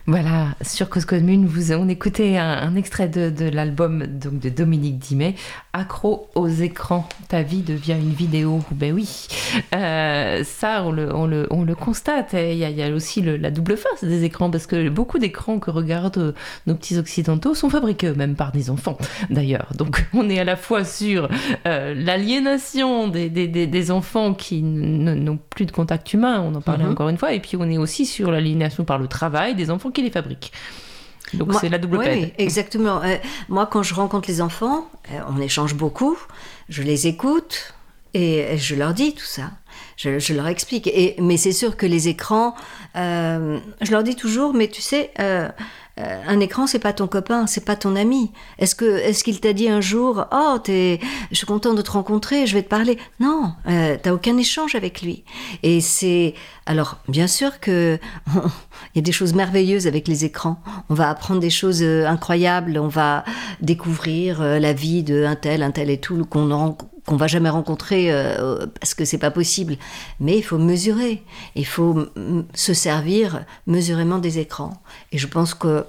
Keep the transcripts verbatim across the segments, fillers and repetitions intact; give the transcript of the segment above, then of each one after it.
Voilà, sur Cause Commune, vous, on écoutait un, un extrait de, de l'album donc, de Dominique Dimet, Accro aux écrans, ta vie devient une vidéo. Ben oui, euh, ça on le, on, le, on le constate. Il y a, il y a aussi le, la double face des écrans, parce que beaucoup d'écrans que regardent nos petits occidentaux sont fabriqués eux-mêmes par des enfants, d'ailleurs. Donc on est à la fois sur euh, l'aliénation des, des, des, des enfants qui n- n'ont plus de contact humain, on en parlait mm-hmm. encore une fois, et puis on est aussi sur l'aliénation par le travail des enfants qui les fabriquent. Donc moi, c'est la double oui, peine. Oui, exactement. Euh, moi, quand je rencontre les enfants, euh, on échange beaucoup, je les écoute et je leur dis tout ça. Je, je leur explique. Et, mais c'est sûr que les écrans, euh, je leur dis toujours, mais tu sais, euh, euh, un écran, c'est pas ton copain, c'est pas ton ami. Est-ce que, est-ce qu'il t'a dit un jour, oh, t'es, je suis content de te rencontrer, je vais te parler. Non, euh, t'as aucun échange avec lui. Et c'est, alors, bien sûr que il y a des choses merveilleuses avec les écrans. On va apprendre des choses incroyables, on va découvrir la vie de un tel, un tel et tout, qu'on en qu'on va jamais rencontrer euh, parce que c'est pas possible. Mais il faut mesurer, il faut m- se servir mesurément des écrans. Et je pense que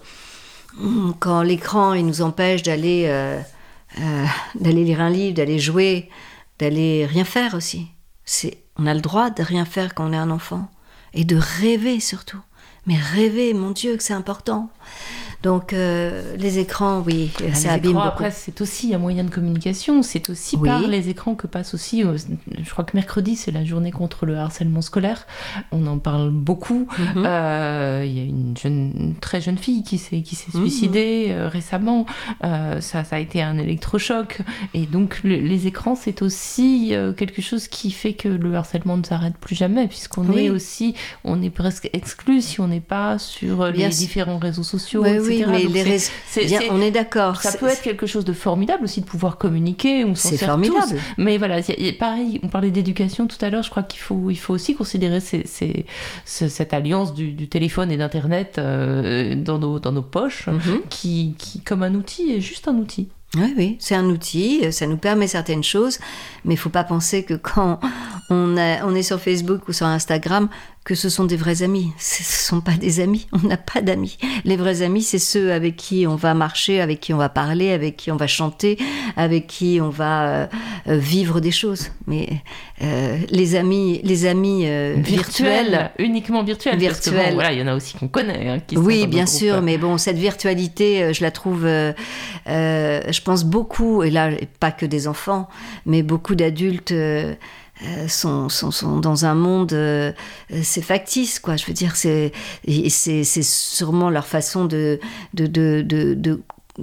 mm, quand l'écran il nous empêche d'aller euh, euh, d'aller lire un livre, d'aller jouer, d'aller rien faire aussi. C'est, on a le droit de rien faire quand on est un enfant et de rêver surtout. Mais rêver, mon Dieu, que c'est important. Donc, euh, les écrans, oui, ah, ça les abîme écrans, beaucoup. Après, c'est aussi un moyen de communication. C'est aussi oui. par les écrans que passe aussi... Euh, je crois que mercredi, c'est la journée contre le harcèlement scolaire. On en parle beaucoup. Il mm-hmm. euh, y a une, jeune, une très jeune fille qui s'est, qui s'est suicidée mm-hmm. euh, récemment. Euh, ça, ça a été un électrochoc. Et donc, le, les écrans, c'est aussi euh, quelque chose qui fait que le harcèlement ne s'arrête plus jamais, puisqu'on oui. est aussi... On est presque exclu si on n'est pas sur Bien les sûr. différents réseaux sociaux, oui, et cetera. Oui, mais donc les c'est, réseaux... c'est, Bien, c'est, on est d'accord. Ça c'est, peut être quelque chose de formidable aussi de pouvoir communiquer. On s'en c'est sert formidable. Tous. Mais voilà, y a, pareil, on parlait d'éducation tout à l'heure. Je crois qu'il faut, il faut aussi considérer ces, ces, ces, cette alliance du, du téléphone et d'Internet euh, dans, nos, dans nos poches, mm-hmm. qui, qui, comme un outil, est juste un outil. Oui, oui, c'est un outil, ça nous permet certaines choses, mais il ne faut pas penser que quand on, a, on est sur Facebook ou sur Instagram, que ce sont des vrais amis. Ce ne sont pas des amis, on n'a pas d'amis. Les vrais amis, c'est ceux avec qui on va marcher, avec qui on va parler, avec qui on va chanter, avec qui on va euh, vivre des choses. Mais euh, les amis, les amis euh, virtuels, virtuels... Uniquement virtuels. Virtuels. Parce que bon, voilà, il y en a aussi qu'on connaît. Hein, qui oui, bien sûr, groupe. Mais bon, cette virtualité, je la trouve... Euh, euh, je pense beaucoup, et là, pas que des enfants, mais beaucoup d'adultes... Euh, Euh, sont, sont, sont dans un monde euh, c'est factice quoi, je veux dire c'est, c'est, c'est sûrement leur façon de, de, de, de, de,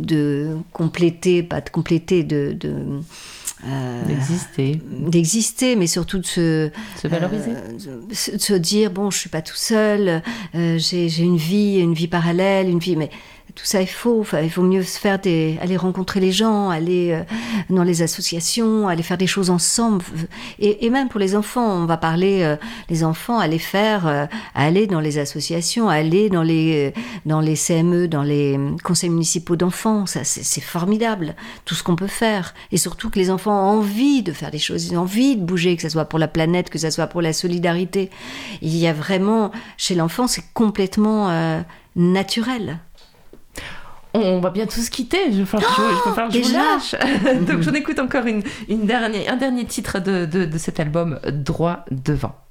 de compléter pas de compléter de, de euh, d'exister d'exister mais surtout de se, se valoriser euh, de, de se dire bon je suis pas tout seul euh, j'ai, j'ai une vie une vie parallèle une vie mais tout ça est faux. Enfin, il vaut mieux se faire des, aller rencontrer les gens, aller euh, dans les associations, aller faire des choses ensemble. Et, et même pour les enfants, on va parler euh, les enfants, aller faire, euh, aller dans les associations, aller dans les dans les C M E, dans les conseils municipaux d'enfants. Ça, c'est, c'est formidable. Tout ce qu'on peut faire. Et surtout que les enfants ont envie de faire des choses, ils ont envie de bouger, que ça soit pour la planète, que ça soit pour la solidarité. Il y a vraiment chez l'enfant, c'est complètement euh, naturel. On va bientôt se quitter, je vais falloir que je, je, falloir que je vous lâche. Donc j'en écoute encore une, une dernière, un dernier titre de, de, de cet album, Droit devant.